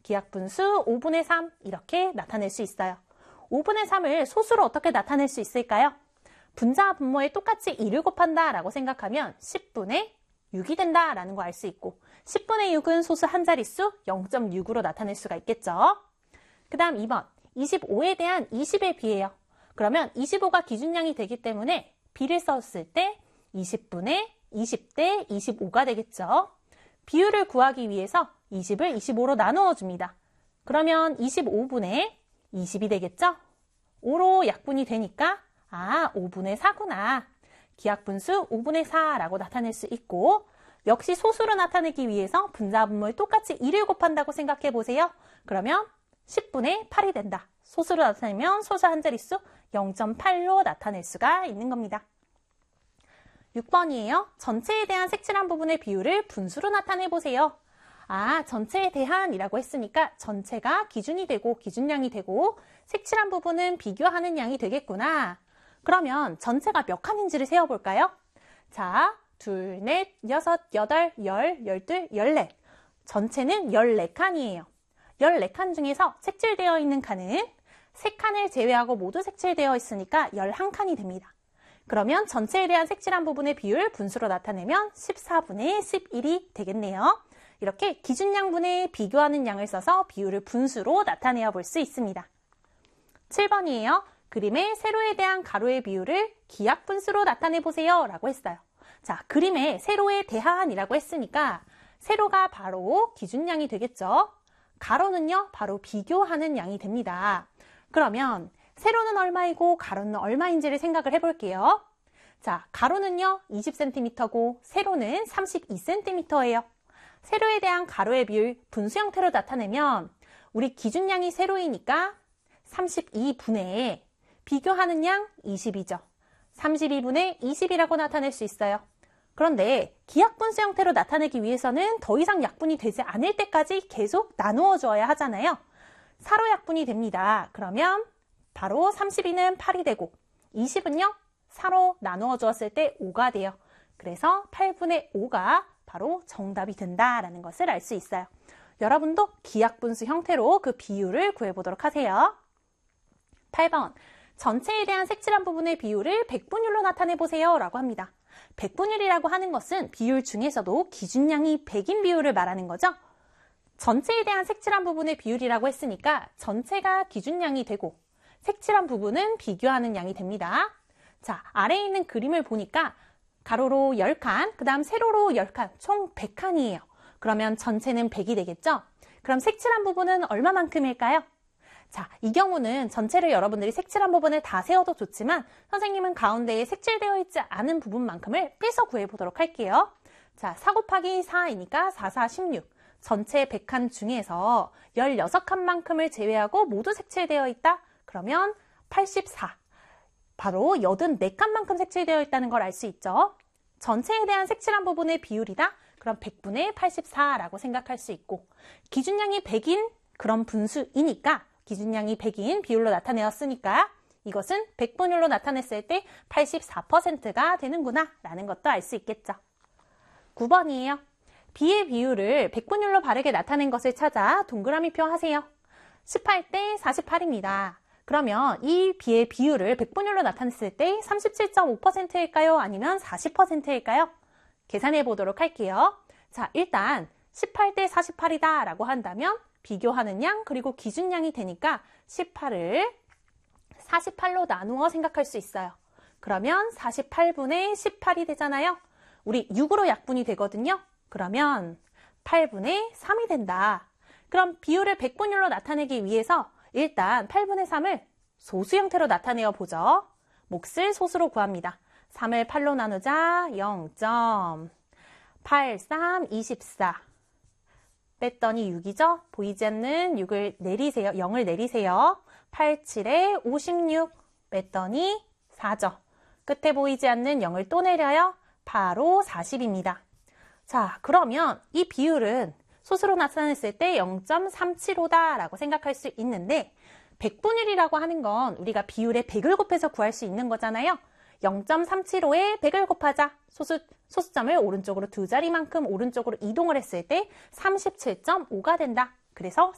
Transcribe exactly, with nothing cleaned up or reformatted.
기하분수 오분의 삼 이렇게 나타낼 수 있어요. 오분의 삼을 소수로 어떻게 나타낼 수 있을까요? 분자와 분모에 똑같이 일을 곱한다 라고 생각하면 십분의 육이 된다 라는 거 알 수 있고 십분의 육은 소수 한 자릿수 영 점 육으로 나타낼 수가 있겠죠. 그 다음 이 번 이십오에 대한 이십의 비예요. 그러면 이십오가 기준량이 되기 때문에 비를 썼을 때 이십분의 이십 대 이십오가 되겠죠. 비율을 구하기 위해서 이십을 이십오로 나누어 줍니다. 그러면 이십오분의 이십이 되겠죠? 오로 약분이 되니까 아, 오분의 사구나. 기하분수 오분의 사라고 나타낼 수 있고 역시 소수로 나타내기 위해서 분자와 분모에 똑같이 일을 곱한다고 생각해 보세요. 그러면 십분의 팔이 된다. 소수로 나타내면 소수 한 자릿수 영 점 팔로 나타낼 수가 있는 겁니다. 육 번이에요. 전체에 대한 색칠한 부분의 비율을 분수로 나타내 보세요. 아, 전체에 대한이라고 했으니까 전체가 기준이 되고 기준량이 되고 색칠한 부분은 비교하는 양이 되겠구나. 그러면 전체가 몇 칸인지를 세어볼까요? 자, 둘, 넷, 여섯, 여덟, 열, 열둘, 열넷. 전체는 열네 칸이에요. 열네 칸 중에서 색칠되어 있는 칸은 세 칸을 제외하고 모두 색칠되어 있으니까 열한 칸이 됩니다. 그러면 전체에 대한 색칠한 부분의 비율 분수로 나타내면 십사분의 십일이 되겠네요. 이렇게 기준량분의 비교하는 양을 써서 비율을 분수로 나타내어 볼 수 있습니다. 칠 번이에요. 그림의 세로에 대한 가로의 비율을 기하분수로 나타내 보세요 라고 했어요. 자, 그림의 세로에 대한이라고 했으니까 세로가 바로 기준량이 되겠죠. 가로는요, 바로 비교하는 양이 됩니다. 그러면 세로는 얼마이고 가로는 얼마인지를 생각을 해볼게요. 자, 가로는요 이십 센티미터고 세로는 삼십이 센티미터예요. 세로에 대한 가로의 비율 분수 형태로 나타내면 우리 기준량이 세로이니까 삼십이분의 비교하는 양 이십이죠. 삼십이분의 이십이라고 나타낼 수 있어요. 그런데 기하분수 형태로 나타내기 위해서는 더 이상 약분이 되지 않을 때까지 계속 나누어 줘야 하잖아요. 사로 약분이 됩니다. 그러면 바로 삼십이는 팔이 되고 이십은요 사로 나누어 주었을 때 오가 돼요. 그래서 팔분의 오가 바로 정답이 된다라는 것을 알 수 있어요. 여러분도 기하분수 형태로 그 비율을 구해보도록 하세요. 팔 번 전체에 대한 색칠한 부분의 비율을 백분율로 나타내보세요 라고 합니다. 백분율이라고 하는 것은 비율 중에서도 기준량이 백인 비율을 말하는 거죠. 전체에 대한 색칠한 부분의 비율이라고 했으니까 전체가 기준량이 되고 색칠한 부분은 비교하는 양이 됩니다. 자, 아래에 있는 그림을 보니까 가로로 열 칸, 그 다음 세로로 열 칸, 총 백 칸이에요. 그러면 전체는 백이 되겠죠? 그럼 색칠한 부분은 얼마만큼일까요? 자, 이 경우는 전체를 여러분들이 색칠한 부분을 다 세워도 좋지만 선생님은 가운데에 색칠되어 있지 않은 부분만큼을 빼서 구해보도록 할게요. 자, 사 곱하기 사이니까 사, 사, 십육. 전체 백 칸 중에서 열여섯 칸만큼을 제외하고 모두 색칠되어 있다? 그러면 팔십사. 바로 팔십사 칸만큼 색칠되어 있다는 걸 알 수 있죠. 전체에 대한 색칠한 부분의 비율이다? 그럼 백분의 팔십사라고 생각할 수 있고 기준량이 백인 그런 분수이니까 기준량이 백인 비율로 나타내었으니까 이것은 백분율로 나타냈을 때 팔십사 퍼센트가 되는구나 라는 것도 알 수 있겠죠. 구 번이에요. 비의 비율을 백분율로 바르게 나타낸 것을 찾아 동그라미표 하세요. 십팔 대 사십팔입니다. 그러면 이 비의 비율을 백분율로 나타냈을 때 삼십칠 점 오 퍼센트일까요? 아니면 사십 퍼센트일까요? 계산해 보도록 할게요. 자, 일단 십팔 대 사십팔이다 라고 한다면 비교하는 양 그리고 기준량이 되니까 십팔을 사십팔로 나누어 생각할 수 있어요. 그러면 사십팔분의 십팔이 되잖아요. 우리 육으로 약분이 되거든요. 그러면 팔분의 삼이 된다. 그럼 비율을 백분율로 나타내기 위해서 일단 팔분의 삼을 소수 형태로 나타내어 보죠. 몫을 소수로 구합니다. 삼을 팔로 나누자 영 점 팔삼, 이십사. 뺐더니 육이죠? 보이지 않는 육을 내리세요. 영을 내리세요. 팔, 칠에 오십육. 뺐더니 사죠. 끝에 보이지 않는 영을 또 내려요. 팔, 오, 사십입니다. 자, 그러면 이 비율은 소수로 나타냈을 때 영 점 삼칠오다 라고 생각할 수 있는데 백분율이라고 하는 건 우리가 비율에 백을 곱해서 구할 수 있는 거잖아요. 영 점 삼칠오에 백을 곱하자. 소수, 소수점을 오른쪽으로 두 자리만큼 오른쪽으로 이동을 했을 때 삼십칠 점 오가 된다. 그래서